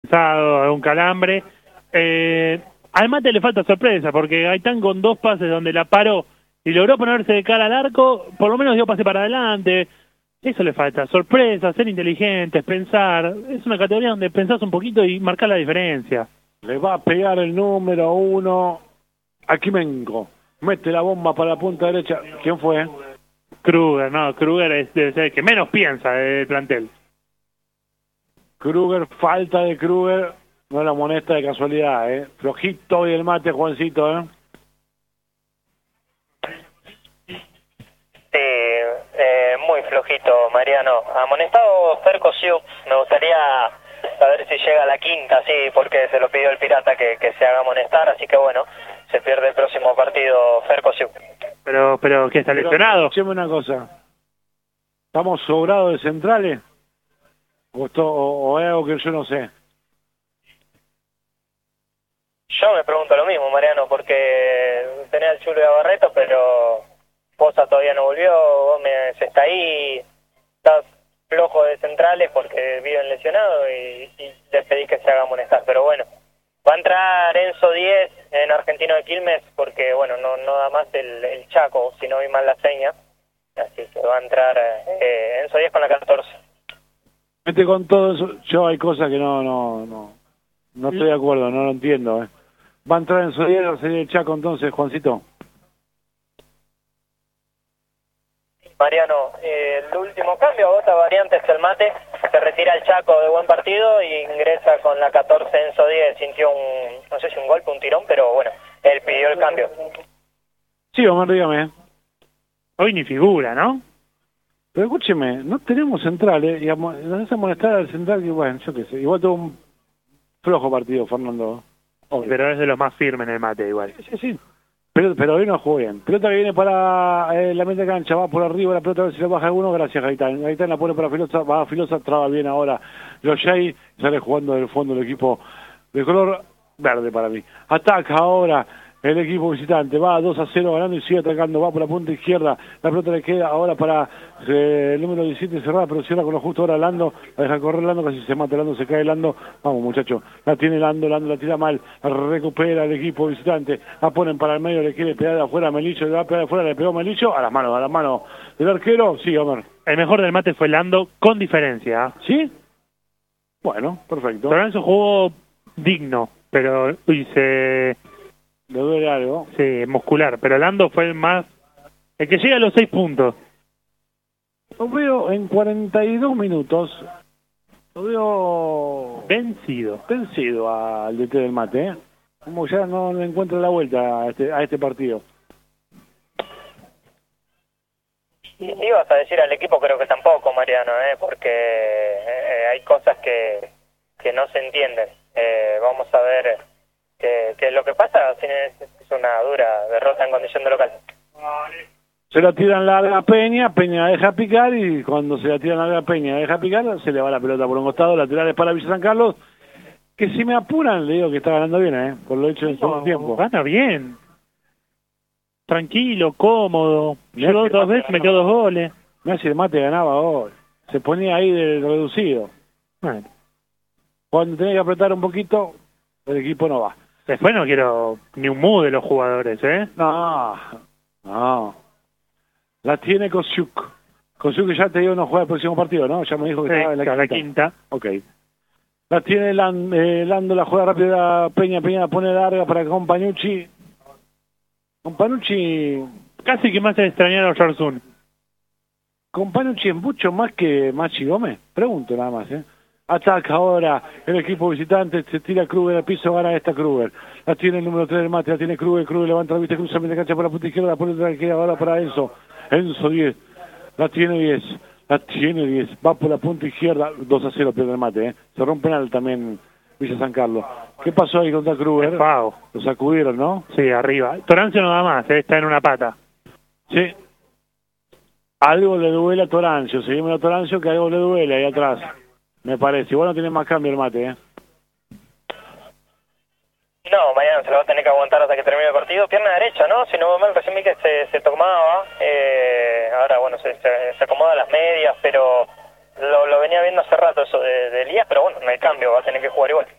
cansado, algún calambre. Al Mate le falta sorpresa, porque Gaitán con 2 pases donde la paró y logró ponerse de cara al arco, por lo menos dio pase para adelante. Eso le falta, sorpresa, ser inteligentes, pensar. Es una categoría donde pensás un poquito y marcás la diferencia. Le va a pegar el número 1 a Quimenco. Mete la bomba para la punta derecha. ¿Quién fue? Kruger, no, Kruger debe ser el que menos piensa del plantel. Kruger, falta de Kruger. No la amonesta de casualidad, ¿eh? Flojito hoy el Mate, Juancito, ¿eh? Sí, muy flojito, Mariano. Amonestado Ferco Siuk. Me gustaría saber si llega a la quinta, sí, porque se lo pidió el Pirata que se haga amonestar, así que bueno, se pierde el próximo partido Ferco Siuk. Pero ¿qué está lesionado? Escucheme una cosa. ¿Estamos sobrados de centrales? ¿O es algo que yo no sé? Yo me pregunto lo mismo, Mariano, porque tenía el Chulo y a Barreto, pero Poza todavía no volvió, Gómez está ahí, está flojo de centrales porque viven lesionados y les pedí que se haga amonestar, pero bueno, va a entrar Enzo 10 en Argentino de Quilmes porque, bueno, no da más el Chaco, si no vi mal la seña, así que va a entrar Enzo 10 con la 14. Con todo eso, yo hay cosas que no estoy de acuerdo, no lo entiendo, ¿eh? ¿Va a entrar Enzo 10 o sería el Chaco entonces, Juancito? Mariano, el último cambio, otra variante es el Mate, se retira el Chaco de buen partido y ingresa con la 14 Enzo 10, sintió no sé si un golpe, un tirón, pero bueno, él pidió el cambio. Sí, Omar, dígame. Hoy ni figura, ¿no? Pero escúcheme, no tenemos centrales, y nos hace molestar al central que, bueno, yo qué sé, igual tuvo un flojo partido, Fernando. Obvio. Pero es de los más firmes en el Mate, igual. Sí. Pero hoy no jugó bien. Pelota que viene para la media cancha, va por arriba la pelota, a ver si le baja alguno, gracias Gaitán. Gaitán la pone para Filosa, va a Filosa, traba bien ahora Loyay, sale jugando del fondo el equipo de color verde para mí. Ataca ahora el equipo visitante, va 2-0 ganando y sigue atacando, va por la punta izquierda, la pelota le queda ahora para el número 17 cerrada, pero cierra con lo justo ahora Lando, la deja correr Lando, casi se mata Lando, se cae Lando, vamos muchachos, la tiene Lando la tira mal, la recupera el equipo visitante, la ponen para el medio, le quiere pegar de afuera a Melillo, le va a pegar de afuera, le pegó Melillo, a las manos del arquero, sí, Omar. El mejor del Mate fue Lando, con diferencia. ¿Sí? Bueno, perfecto. Lorenzo jugó digno, pero ¿Le duele algo? Sí, muscular, pero Lando fue el que llega a los 6 puntos. Lo veo en 42 minutos, lo veo vencido al DT del Mate, ¿eh? Como ya no le encuentra la vuelta a este partido. Y vas a decir al equipo, creo que tampoco, Mariano, porque hay cosas que no se entienden. Vamos a ver qué es lo que pasa. Es una dura derrota en condición de local. Se la tiran larga a Peña deja picar y cuando se la tiran larga a Peña deja picar, se le va la pelota por un costado, laterales para Villa San Carlos, que si me apuran le digo que está ganando bien, por lo hecho en el segundo tiempo. Gana bien. Tranquilo, cómodo. Llegó 2 veces, metió 2 goles. Mirá si el Mate ganaba hoy. Se ponía ahí de reducido. Bueno. Cuando tenía que apretar un poquito, el equipo no va. Después no quiero ni un mood de los jugadores, ¿eh? No. La tiene Kosiuk. Kosiuk ya te digo no juega el próximo partido, ¿no? Ya me dijo que estaba en la quinta. Ok. La tiene Lando, la juega rápida Peña la pone larga para Companucci. Companucci casi que más se extrañaron a Oyarzún. Companucci es mucho más que Machi Gómez. Pregunto nada más, ¿eh? Ataca ahora el equipo visitante, se tira Kruger al piso, gana esta Kruger. La tiene el número 3 del Mate, la tiene Kruger levanta la vista, cruza media cancha por la punta izquierda, la pone otra que queda ahora para Enzo 10, la tiene 10, va por la punta izquierda, 2-0 pierde el Mate, ¿eh? Se rompe penal también Villa San Carlos. ¿Qué pasó ahí contra Kruger? Lo sacudieron, ¿no? Sí, arriba. Torancio no da más, está en una pata. Sí. Algo le duele a Torancio, seguimos a Torancio que algo le duele ahí atrás. Me parece. Igual no tiene más cambio el Mate, ¿eh? No, mañana se lo va a tener que aguantar hasta que termine el partido. Pierna derecha, ¿no? Si no veo mal, recién vi que se tomaba. Ahora, bueno, se acomoda las medias, pero lo venía viendo hace rato eso de Elías, pero bueno, no hay cambio, va a tener que jugar igual.